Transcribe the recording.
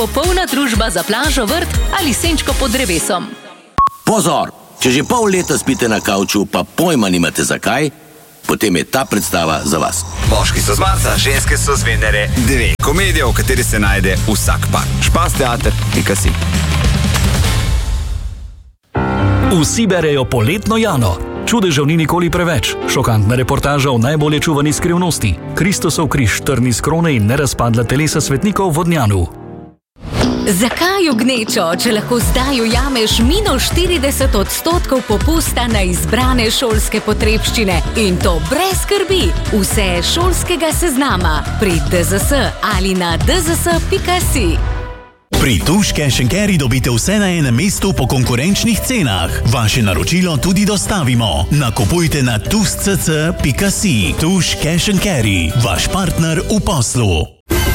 Popolna družba za plažo, vrt ali senčko pod drevesom. Pozor! Če že pol leta spite na kavču, pa pojma nimate zakaj, potem je ta predstava za vas. Moški so z Marsa, ženske so z Venere. 2. Komedija, v kateri se najde vsak par. špasteater.si. Vsi berejo Poletno Jano. Čudežev ni nikoli preveč. Šokantna reportaža o najbolje čuvani skrivnosti. Kristusov križ, trn iz krone in nerazpadla telesa svetnikov v Vodnjanu. Zakaj v gnečo, če lahko zdaj ujameš -40% popusta na izbrane šolske potrebščine in to brez skrbi? Vse šolskega seznama pri DZS ali na dzs.si. Pri Tuš Cash & Carry dobite vse na enem mestu po konkurenčnih cenah. Vaše naročilo tudi dostavimo. Nakupujte na tuš.cc.si. Tuš Cash & Carry, vaš partner v poslu.